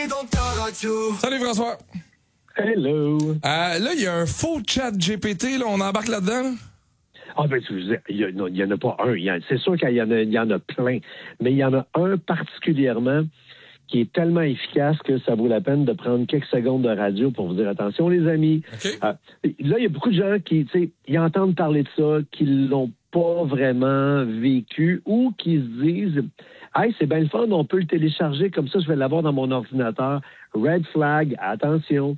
Salut François. Hello. Là, il y a un faux chat GPT, là, on embarque là-dedans? Là? Ah ben, il y en a pas un. C'est sûr qu'il y en a plein, mais il y en a un particulièrement qui est tellement efficace que ça vaut la peine de prendre quelques secondes de radio pour vous dire attention, les amis. Okay. Là, il y a beaucoup de gens qui, tu sais, ils entendent parler de ça, qui l'ont pas vraiment vécu ou qui se disent hey, c'est bien le fun, on peut le télécharger comme ça, je vais l'avoir dans mon ordinateur. Red flag, attention.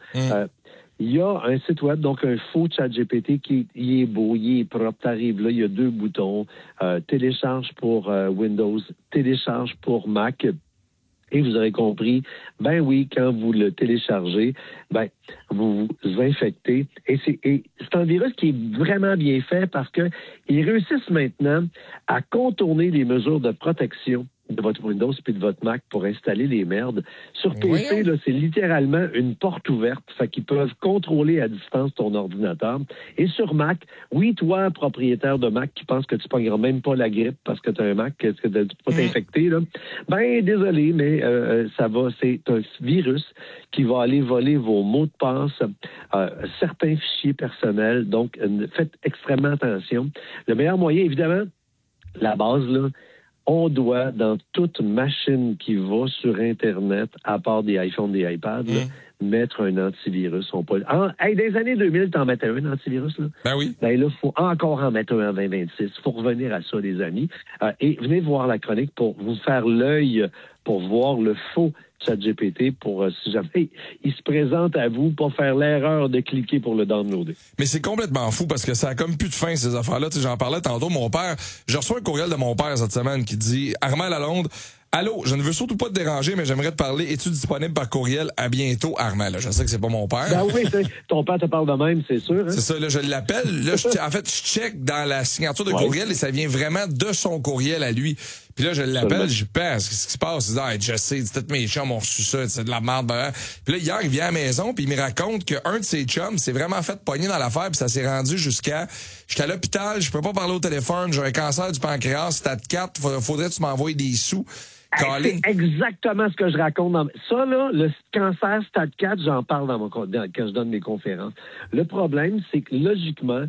Il y a un site web, donc un faux chat GPT qui il est beau, il est propre. T'arrives là, il y a 2 boutons. Télécharge pour Windows, télécharge pour Mac. Et vous aurez compris, ben oui, quand vous le téléchargez, ben vous vous infectez. Et c'est un virus qui est vraiment bien fait parce que ils réussissent maintenant à contourner les mesures de protection de votre Windows puis de votre Mac pour installer les merdes. Sur PC, là, c'est littéralement une porte ouverte. Fait qu'ils peuvent contrôler à distance ton ordinateur. Et sur Mac, oui, toi, propriétaire de Mac qui pense que tu pogneras même pas la grippe parce que tu as un Mac, que tu peux pas t'infecter, là, ben désolé, mais ça va, c'est un virus qui va aller voler vos mots de passe, certains fichiers personnels. Donc, faites extrêmement attention. Le meilleur moyen, évidemment, la base, là, on doit, dans toute machine qui va sur Internet, à part des iPhones, des iPads, là, mettre un antivirus. Des années 2000, t'en mettais un antivirus, là? Ben oui. Ben là, il faut encore en mettre un en 2026. Il faut revenir à ça, les amis. Et venez voir la chronique pour vous faire l'œil, pour voir le faux ChatGPT, pour, si jamais il se présente à vous, pas faire l'erreur de cliquer pour le downloader. Mais c'est complètement fou parce que ça a comme plus de fin, ces affaires-là. Tu sais, j'en parlais tantôt, mon père, je reçois un courriel de mon père cette semaine qui dit « Armand Lalonde, allô, je ne veux surtout pas te déranger, mais j'aimerais te parler. Es-tu disponible par courriel? À bientôt, Armand. » Là, je sais que c'est pas mon père. Ben oui, ton père te parle de même, c'est sûr. Hein? C'est ça, là, je l'appelle. Là, en fait, je check dans la signature de courriel et ça vient vraiment de son courriel à lui. Puis là, je l'appelle, je pense, qu'est-ce qui se passe? Il dit, hey, je sais, peut-être mes chums ont reçu ça, c'est de la merde. Puis là, hier, il vient à la maison, puis il me raconte qu'un de ses chums s'est vraiment fait pogner dans l'affaire, puis ça s'est rendu jusqu'à, j'étais à l'hôpital, je peux pas parler au téléphone, j'ai un cancer du pancréas, stade 4, faudrait que tu m'envoies des sous. C'est exactement ce que je raconte. Ça, là, le cancer stade 4, j'en parle quand je donne mes conférences. Le problème, c'est que logiquement,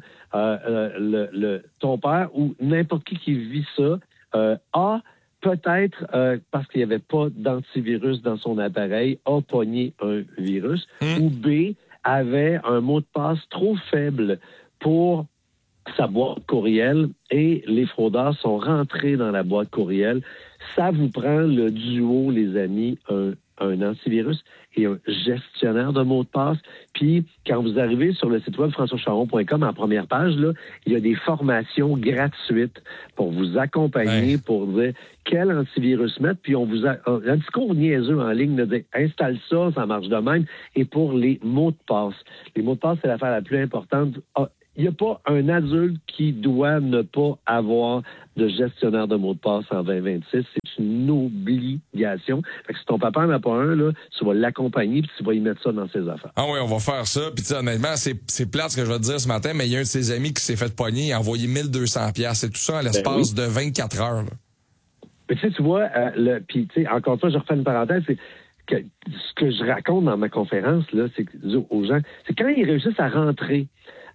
ton père ou n'importe qui vit ça, a peut-être, parce qu'il n'y avait pas d'antivirus dans son appareil, a pogné un virus, ou B, avait un mot de passe trop faible pour sa boîte courriel et les fraudeurs sont rentrés dans la boîte courriel. Ça vous prend le duo, les amis, un antivirus et un gestionnaire de mots de passe. Puis, quand vous arrivez sur le site web françoischaron.com, en première page, là, il y a des formations gratuites pour vous accompagner, pour dire quel antivirus mettre. Puis, on vous a un petit cours niaiseux en ligne de dire installe ça, ça marche de même. Et pour les mots de passe. Les mots de passe, c'est l'affaire la plus importante. Il n'y a pas un adulte qui doit ne pas avoir de gestionnaire de mots de passe en 2026. C'est une obligation. Fait que si ton papa n'en a pas un, là, tu vas l'accompagner puis tu vas y mettre ça dans ses affaires. Ah oui, on va faire ça. Puis honnêtement, c'est plate ce que je vais te dire ce matin, mais il y a un de ses amis qui s'est fait pogner, il a envoyé 1200$. C'est tout ça en l'espace de 24 heures. Là. Mais tu vois, puis tu sais, encore une fois, je refais une parenthèse, c'est que ce que je raconte dans ma conférence, là, c'est aux gens, c'est quand ils réussissent à rentrer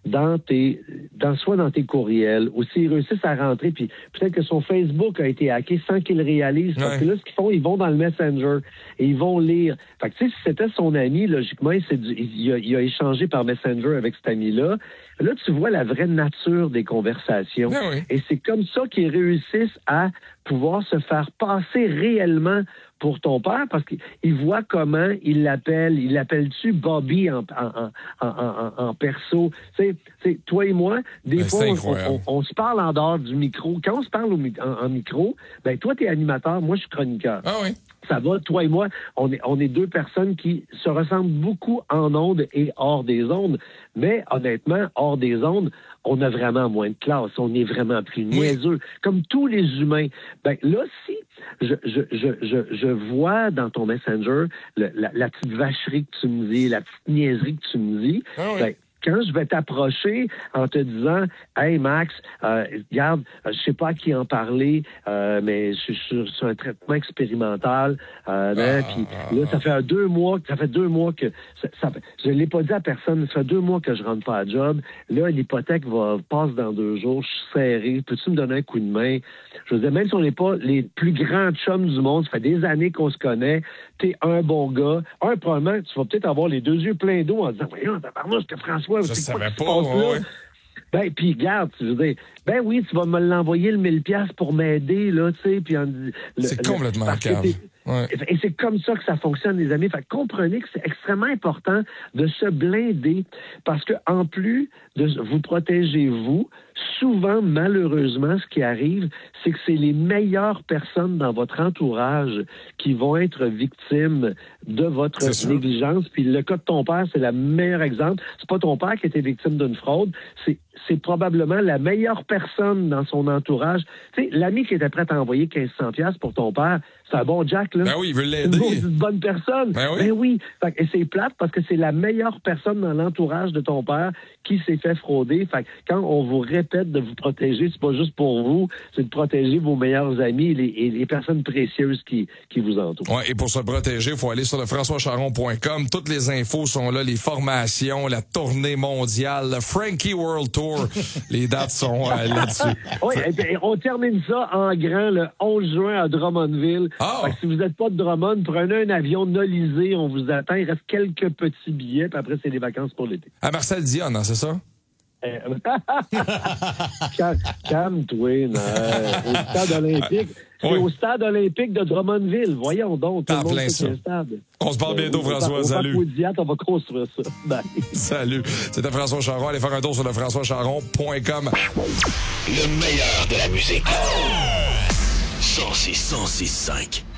soit dans tes courriels, ou s'ils réussissent à rentrer, puis peut-être que son Facebook a été hacké sans qu'il le réalise, parce que là, ce qu'ils font, ils vont dans le Messenger et ils vont lire. Fait que tu sais, si c'était son ami, logiquement, il a échangé par Messenger avec cet ami-là. Là, tu vois la vraie nature des conversations. Et c'est comme ça qu'ils réussissent à pouvoir se faire passer réellement pour ton père, parce qu'il voit comment il l'appelle. Il l'appelle-tu Bobby en perso? Tu sais, toi et moi, des fois, on se parle en dehors du micro. Quand on se parle en micro, ben toi, t'es animateur, moi, je suis chroniqueur. Ah oui. Ça va, toi et moi, on est deux personnes qui se ressemblent beaucoup en ondes et hors des ondes. Mais honnêtement, hors des ondes, on a vraiment moins de classe. On est vraiment plus niaiseux. Comme tous les humains. Ben là, si je vois dans ton Messenger la petite vacherie que tu me dis, la petite niaiserie que tu me dis, ben, quand je vais t'approcher en te disant « Hey Max, regarde, je sais pas à qui en parler, mais je suis sur un traitement expérimental. Puis là, ça fait 2 mois que je l'ai pas dit à personne, ça fait 2 mois que je rentre pas à job. Là, l'hypothèque passe dans 2 jours, je suis serré. Peux-tu me donner un coup de main? » Je veux dire, même si on n'est pas les plus grands chums du monde, ça fait des années qu'on se connaît, t'es un bon gars. Probablement, tu vas peut-être avoir les 2 yeux pleins d'eau en disant « Voyons, tabarnouche que François, c'est quoi qui se passe là? » Ben, puis garde, tu veux dire, ben oui, tu vas me l'envoyer le 1000$ pour m'aider, là, tu sais, puis c'est complètement calme. Ouais. Et c'est comme ça que ça fonctionne, les amis. Fait que comprenez que c'est extrêmement important de se blinder parce que en plus de vous protéger vous, souvent, malheureusement, ce qui arrive, c'est que c'est les meilleures personnes dans votre entourage qui vont être victimes de votre négligence. Puis le cas de ton père, c'est le meilleur exemple. C'est pas ton père qui a été victime d'une fraude, c'est probablement la meilleure personne dans son entourage. Tu sais, l'ami qui était prêt à envoyer 1500$ pour ton père, c'est un bon Jack, là. Ben oui, il veut l'aider. C'est une bonne personne. Ben oui. Fait que, et c'est plate parce que c'est la meilleure personne dans l'entourage de ton père qui s'est fait frauder. Fait que quand on vous répète de vous protéger, c'est pas juste pour vous, c'est de protéger vos meilleurs amis et les personnes précieuses qui vous entourent. Ouais, et pour se protéger, il faut aller sur le françoischaron.com. Toutes les infos sont là, les formations, la tournée mondiale, le Frankie World Tour. Les dates sont là-dessus. Oui, on termine ça en grand le 11 juin à Drummondville. Oh. Fait que si vous n'êtes pas de Drummond, prenez un avion Nolisé, on vous attend. Il reste quelques petits billets, puis après, c'est les vacances pour l'été. À Marcel Dion, hein, c'est ça? Calme-toi, au stade olympique. C'est au stade olympique de Drummondville. Voyons donc. Tout le monde plein ça. Stade. On se parle bientôt, François. Salut. On va construire ça. Bye. Salut. C'était François Charon. Allez faire un tour sur le françoischaron.com. Le meilleur de la musique. 106.5